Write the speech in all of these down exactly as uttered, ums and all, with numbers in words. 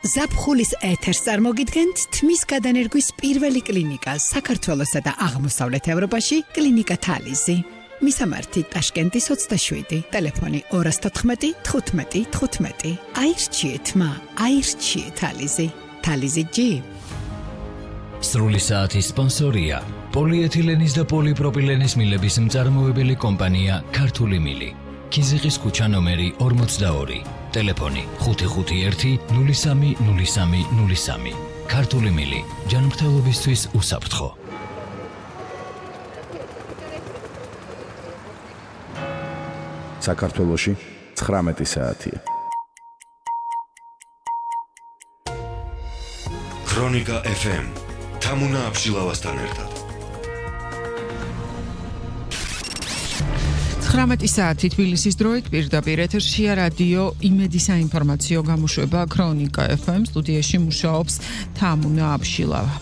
ზაფხულის ეთერს წარმოგიდგენთ თმის გადანერგვის პირველი კლინიკა საქართველოსა და აღმოსავლეთ ევროპაში კლინიკა თალიზი. მისამართი ტაშკენტის ოცდაშვიდი, ტელეფონი ორას თოთხმეტი თხუთმეტი თხუთმეტი. აირჩიეთ მა, აირჩიეთ თალიზი. თალიზი ჯი. სრული საათის სპონსორია პოლიეთილენის და პოლიპროპილენის მილების მწარმოებელი კომპანია ქართული მილი. ქიზიყის ქუჩა ნომერი ორმოცდაორი. ტელეფონი ხუთი ხუთი ერთი ნული სამი ნული სამი ნული სამი. ქართული მილი ჯანმრთელობისთვის უსაფრთხო. საქართველოში ცხრამეტი საათია. ქრონიკა ეფ ემ თამუნა აბშილავასთან ერთად. ცხრამეტი საათი თბილისის დროით პირდაპირ ეთერშია რადიო იმედი საინფორმაციო გამოშვება ქრონიკა ეფ ემ სტუდიაში მუშაობს თამუნა აბშილავა.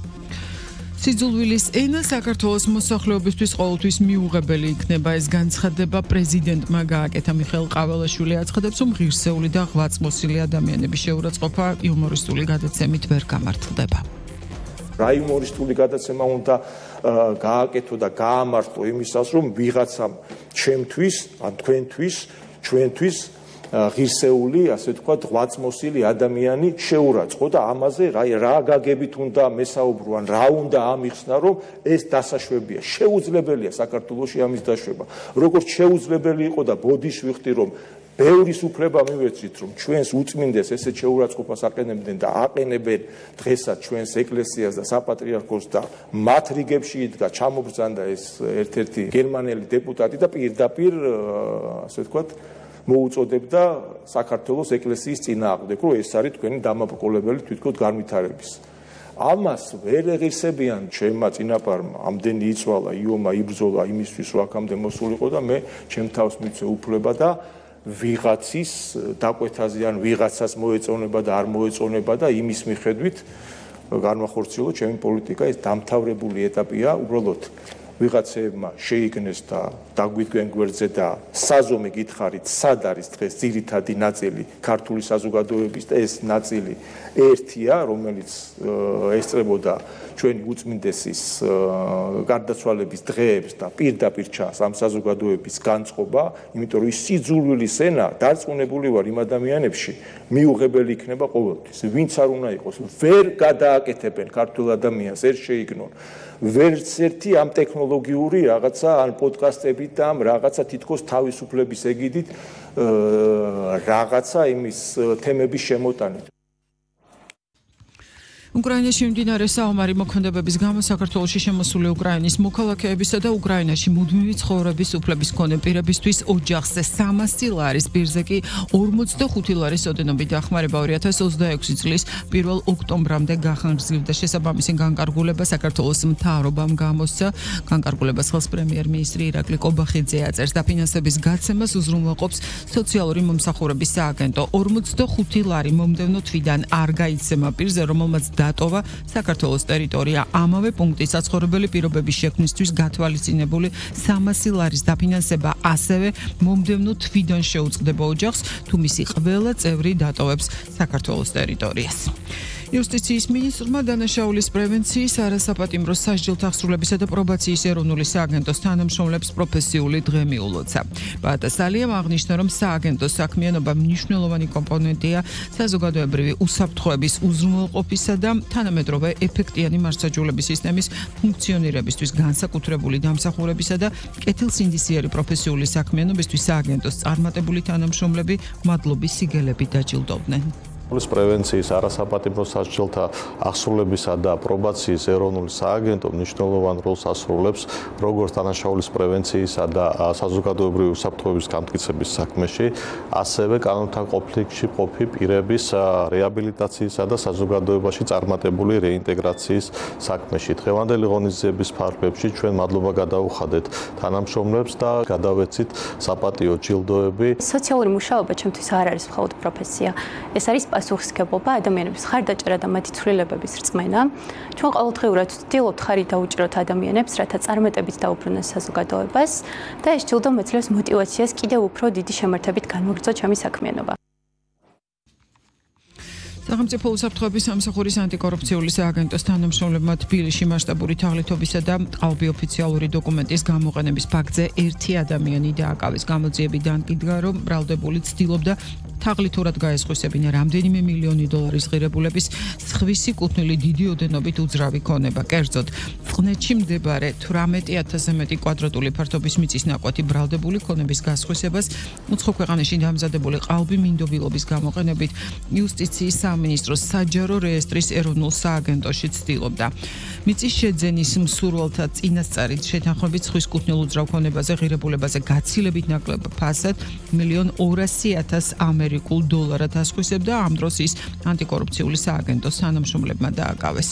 სიძულვილის ენა საქართველოს მოსახლეობისთვის ყოველთვის მიუღებელი იქნება. ეს განცხადება პრეზიდენტმა გააკეთა. მიხეილ ყაველაშვილი აცხადებს, რომ ღირსეული და ღვაწლმოსილი ადამიანების შეურაცხყოფა იუმორისტული გადაცემით ვერ გამართლდება. რა იუმორისტული გადაცემა უნდა გააკეთო და გაამართლო იმისას, რომ ვიღაცამ ჩემთვის, ან თქვენთვის, ჩვენთვის ღირსეული, ასე ვთქვათ, ღვაწლმოსილი ადამიანი შეურაცხო და ამაზე რა გაგებით უნდა მესაუბრო, ან რა უნდა ამიხსნა, რომ ეს დასაშვებია. შეუძლებელია საქართველოში ამის დაშვება. როგორც შეუძლებელი იყო და ბოდიშ ვიხდი, რომ ბევრის უფლება მივეცით, რომ ჩვენს უწმინდეს ესეთ შეურაცხყოფას აყენებდნენ და აყენებენ დღესაც ჩვენს ეკლესიას და საპატრიარქოს და მათ რიგებში იდგა ჩამობრძანდა ეს ერთ-ერთი გერმანელი დეპუტატი და პირდაპირ, ასე ვთქვათ, მოუწოდებდა საქართველოს ეკლესიის წინააღმდეგ, რომ ეს არის თქვენი დამაბრკოლებელი თვითკოდ განვითარების. ამას ვერ ეღირსებიან ჩემმა წინაპარმა, ამდენი იწვალა, იომა იბრძოლა იმისთვის, რომ აქამდე მოსულიყო და მე ჩემ თავს მივცე უფლება და ვიღაცის დაკვეთაზე ან ვიღაცას მოეწონება და არ მოეწონება და იმის მიხედვით განვახორციელო ჩემი პოლიტიკა. ეს დამთავრებული ეტაპია, უბრალოდ ვიღაცებმა შეიგნეს და დაგვიდგენ გვერდზე და საზომი გითხარით, სად არის დღეს ძირითადი ნაწილი ქართული საზოგადოების და ეს ნაწილი ერთია, რომელიც ესწრებოდა ჩვენი უწმინდესის გარდაცვალების დღეებს და პირდაპირ ჩანს ამ საზოგადოების განწყობა, იმიტომ რომ ის სიძულვილის ენა დარწმუნებული ვარ იმ ადამიანებში მიუღებელი იქნება ყოველთვის. ვინც არ უნდა იყოს, ვერ გადააკეთებენ ქართულ ადამიანს, ვერ შეიგნონ. ვერც ერთი ამ ტექნოლოგიური რაღაცა ან პოდკასტებით და ამ რაღაცა თითქოს თავისუფლების ეგიდით რაღაცა იმის თემების შემოტანით. უკრაინაში მიმდინარე საომარი მოქმედებების გამო საქართველოში შემოსული უკრაინის მოქალაქეებისა და უკრაინაში მუდმივი ცხოვრების უფლების მქონე პირებისთვის ოჯახზე სამასი ლარის პირზე კი ორმოცდახუთი ლარის ოდენობით დახმარება ორი ათას ოცდაექვსი წლის პირველ ოქტომბრამდე გახანგრძლივდა. შესაბამისი განკარგულება საქართველოს მთავრობამ გამოსცა. განკარგულებას ხელს პრემიერ-მინისტრი ირაკლი კობახიძე აწერს. დაფინანსების გაცემას უზრუნველყოფს სოციალური მომსახურების სააგენტო. ორმოცდახუთი ლარი მომდევნო თვიდან არ გაიცემა პირზე, რომელმაც დატოვა საქართველოს ტერიტორია. ამავე პუნქტის საცხოვრებელი პირობების შექმნისთვის გათვალისწინებული სამასი ლარის დაფინანსება ასევე მომდევნო თვიდან შეუწყდება ოჯახს, თუ მისი ყველა წევრი დატოვებს საქართველოს ტერიტორიას. იუსტიციის მინისტრმა დანაშაულის პრევენციის, არასაპატიმრო სასჯელთა აღსრულებისა და პრობაციის ეროვნული სააგენტოს თანამშრომლებს პროფესიული დღე მიულოცა. ბატასალიამ აღნიშნა, რომ სააგენტოს საქმიანობა მნიშვნელოვანი კომპონენტია საზოგადოებრივი უსაფრთხოების უზრუნველყოფისა და თანამედროვე ეფექტიანი მარცხაჯულების სისტემის ფუნქციონირებისთვის, განსაკუთრებული დამსახურებისა და კეთილსინდისიერი პროფესიული საქმიანობისთვის სააგენტოს წარმატებული თანამშრომლები მადლობის სიგელებით დაჯილდოვდნენ. პრევენციის, არასაპატიმრო სასჯელთა აღსრულებისა და პრობაციის ეროვნული სააგენტო მნიშვნელოვან როლს ასრულებს როგორც დანაშაულის პრევენციისა და საზოგადოებრივი უსაფრთხოების განმტკიცების საქმეში, ასევე კანონთან კონფლიქტში მყოფი პირების რეაბილიტაციისა და საზოგადოებაში წარმატებული რეინტეგრაციის საქმეში. დღევანდელი ღონისძიების ფარგლებში ჩვენ მადლობა გადავუხადეთ თანამშრომლებს და გადავეცით საპატიო ჯილდოები. სოციალური მუშაობა ჩემთვის არ არის მხოლოდ პროფესია. ეს არის პასუხისმგებლობა, ადამიანების ხარდაჭერა და მათი ცვლილებების რწმენა. ჩვენ ყოველდღიურად ვცდილობთ ხარი დაუჭიროთ ადამიანებს, რათა წარმატებით დაუბრუნონ საზოგადოებას და ეს ჯილდო მეძლევს მოტივაციას კიდევ უფრო დიდი შემართებით განმოგრძო ჩემი საქმიანობა. სახელმწიფო უსაფრთხოების სამსახურის ანტიკორუფციული სააგენტოს თანამშრომლებმა თბილისში მასშტაბური თაღლითობისა და ყალბი ოფიციალური დოკუმენტის გამოყენების ფაქტზე ერთი ადამიანი დააკავეს. გამოძიები დამკვიდრა, რომ ბრალდებული ცდილობდა თაღლითურად გაესხვისებინა რამდენიმე მილიონი დოლარის ღირებულების სხვისი კუთვნილი დიდი ოდენობით უძრავი ქონება. კერძოდ, წყნეთში მდებარე თვრამეტი ათასზე მეტი კვადრატული ფართობის მიწის ნაკვეთი ბრალდებული ქონების გასხვისებას უცხო ქვეყანაში დამზადებული ყალბი მინდობილობის გამოყენებით იუსტიციის სამინისტროს საჯარო რეესტრის ეროვნულ სააგენტოში ცდილობდა. მიწის შეძენის მსურველთა წინასწარით შეთანხმებით სხვის კუთვნილ უძრავ ქონებაზე ღირებულებაზე გაცილებით ნაკლებ ფასად მილიონ ორასი ათას ამერიკულ დოლარად ასხვისებდა. ამ დროს ის ანტიკორუფციული სააგენტოს თანამშრომლებმა დააკავეს.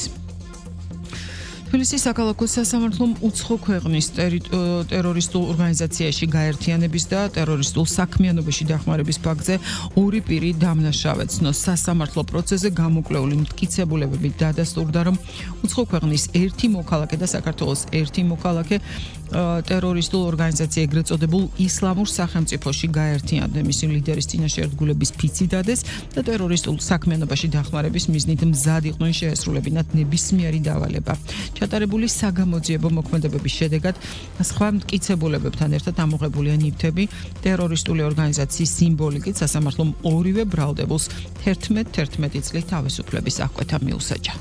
თბილისის საქალაქო სასამართლომ უცხო ქვეყნის ტერორისტულ ორგანიზაციაში გაერთიანების და ტერორისტულ საქმიანობაში დახმარების ფაქტზე ორი პირი დამნაშავეცნო. სასამართლო პროცესზე გამოკვლეული მტკიცებულებები დადასტურდა, რომ უცხო ქვეყნის ერთი მოქალაქე და საქართველოს ერთი მოქალაქე ტერორისტულ ორგანიზაცია ეგრეთ წოდებულ ისლამურ სახელმწიფოში გაერთიანდნენ. მისი ლიდერის წინაშე ერთგულების ფიცი დადეს და ტერორისტულ საქმიანობაში დახმარების მიზნით მზად იყვნენ შეესრულებინათ ნებისმიერი დავალება. ჩატარებული საგამოძიებო მოქმედებების შედეგად სხვა მტკიცებულებებთან ერთად ამოღებულია ნივთები, ტერორისტული ორგანიზაციის სიმბოლიკით სასამართლომ ორივე ბრალდებულს თერთმეტ თერთმეტი წლის თავისუფლების აღკვეთა მიუსაჯა.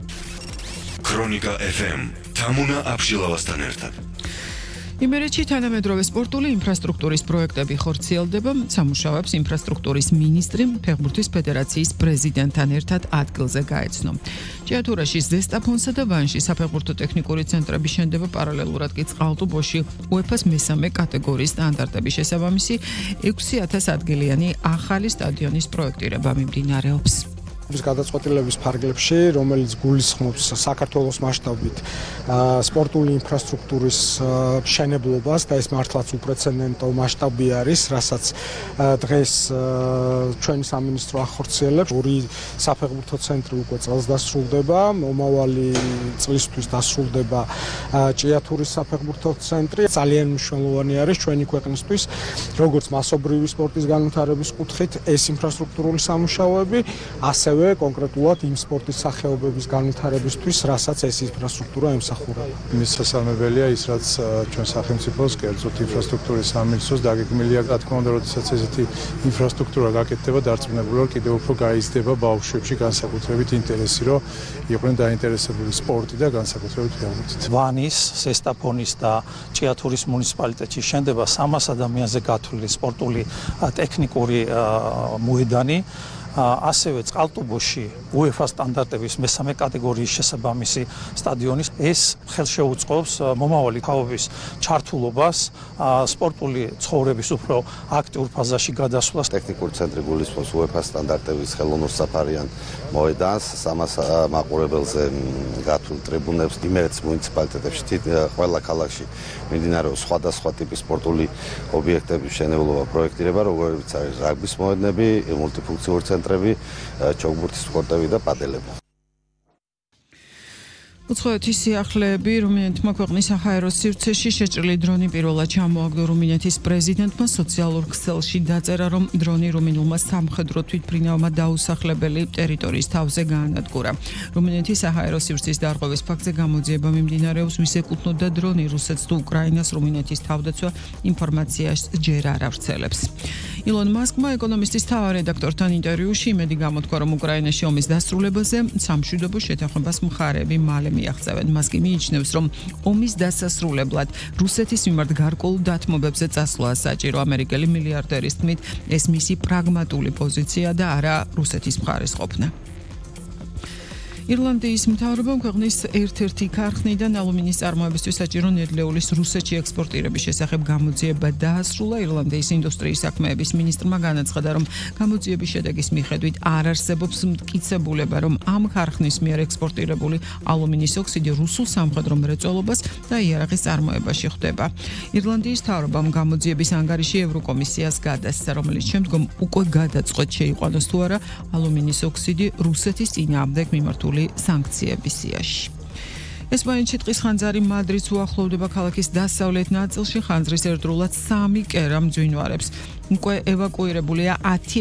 ქრონიკა ეფ ემ თამუნა აბშილავასთან ერთად. იმერეთში თანამედროვე სპორტული ინფრასტრუქტურის პროექტები ხორციელდება. სამუშაოებს ინფრასტრუქტურის მინისტრი ფეხბურთის ფედერაციის პრეზიდენტთან ერთად ადგილზე გაეცნო. ჭიათურაში ზესტაფონსა და ვანში საფეხბურთო ტექნიკური ცენტრები შენდება პარალელურად კი წყალტუბოში უეფას მესამე კატეგორიის სტანდარტების შესაბამისი ექვსი ათას ადგილიანი ახალი სტადიონის პროექტირება მიმდინარეობს. გადაწყვეტილების ფარგლებში, რომელიც გულისხმობს საქართველოს მასშტაბით სპორტული ინფრასტრუქტურის მშენებლობას და ეს მართლაც უპრეცედენტო მასშტაბი არის, რასაც დღეს ჩვენი სამინისტრო ახორციელებს. ორი საფეხბურთო ცენტრი უკვე წელს დასრულდება, მომავალი წლისთვის დასრულდება ჭიათურის საფეხბურთო ცენტრი. ძალიან მნიშვნელოვანი არის ჩვენი ქვეყნისთვის, როგორც მასობრივი სპორტის განვითარების კუთხით ეს ინფრასტრუქტურული სამუშაოები, ასევე კონკრეტულად იმ სპორტის სახეობების განვითარებისთვის, რასაც ეს ინფრასტრუქტურა ემსახურება. მისასალმებელია ის, რაც ჩვენ სახელმწიფოს, კერძოდ ინფრასტრუქტურის სამინისტროს დაგეგმილია, რა თქმა უნდა, როდესაც ესეთი ინფრასტრუქტურა გაკეთდება, დარწმუნებული ვარ, კიდევ უფრო გაიზრდება ბავშვებში განსაკუთრებით ინტერესი, რომ იყვნენ დაინტერესებული სპორტი და განსაკუთრებით ფეხბურთით. ვანის, ზესტაფონის და ჭიათურის მუნიციპალიტეტში შენდება სამას ადამიანზე გათვლილი სპორტული ტექნიკური მოედანი. ასევე წყალტუბოში უეფა სტანდარტების მესამე კატეგორიის შესაბამისი სტადიონის ეს ხელშეუწყობს მომავალი თაობის ჩართულობას სპორტული ცხოვრების უფრო აქტიურ ფაზაში გადასვლას. ტექნიკური ცენტრი გულისხმობს უეფა სტანდარტების ხელოვნურ საფარიან მოედანს, სამას მაყურებელზე გათვლილ ტრიბუნებს. იმერეთის მუნიციპალიტეტებში ყველა ქალაქში მიმდინარეობს სხვადასხვა ტიპის სპორტული ობიექტების მშენებლობა, პროექტირება, როგორიც არის რაგბის მოედნები, მულტიფუნქციური ცენტრი, ჩოგბურთის სპორტები და პადელები. უცხოეთის სიახლეები რუმინეთმა ქვეყნის საჰაერო სივრცეში შეჭრილი დრონი პირველად ჩამოაგდო. რუმინეთის პრეზიდენტმა სოციალურ ქსელში დაწერა, რომ დრონი რუმინულმა სამხედრო თვითმფრინავმა დაუსახლებელი ტერიტორიის თავზე გაანადგურა. რუმინეთის საჰაერო სივრცის დარღვევის ფაქტზე გამოძიება მიმდინარეობს. ვის ეკუთვნოდა დრონი რუსეთს თუ უკრაინას, რუმინეთის თავდაცვა ინფორმაციას ჯერ არ ავრცელებს. ილონ მასკმა ეკონომისტის თავარ რედაქტორთან ინტერვიუში იმედი გამოთქვა, რომ უკრაინაში ომის დასრულებაზე სამშვიდობო შეთანხმებას მხარეები მალე მიაღწევენ. მას კი მიიჩნევს, რომ ომის დასასრულებლად რუსეთის მიმართ გარკვეულ დათმობებზე წასვლა საჭირო. ამერიკელი მილიარდერის თქმით, ეს მისი პრაგმატული პოზიცია და არა რუსეთის მხარეს ყოფნა. ირლანდიის მთავრობამ ქვეყნის ერთ-ერთი ქარხნიდან ალუმინის წარმოებისთვის საჭირო ნედლეულის რუსეთში ექსპორტირების შესახებ გამოძიება დაასრულა. ირლანდიის ინდუსტრიის საქმეების მინისტრმა განაცხადა, რომ გამოძიების შედეგის მიხედვით არ არსებობს მტკიცებულება, რომ ამ ქარხნის მიერ ექსპორტირებული ალუმინის ოქსიდი რუსულ სამხედრო მრეწველობას და იარაღის წარმოებაში ხვდება. ირლანდიის მთავრობამ გამოძიების ანგარიში ევროკომისიას გადასცა, რომელიც შემდგომ უკვე გადაწყვეტ შეიყვანოს თუ არა ალუმინის ოქსიდი რუსეთის წინააღმდეგ მიმართული სანქციების სიაში. ესპანეთში ტყის ხანძარი მადრიდს უახლოვდება. ქალაქის დასავლეთ ნაწილში ხანძრის ერთდროულად სამი კერა მძვინვარებს. უკვე ევაკუირებულია ათი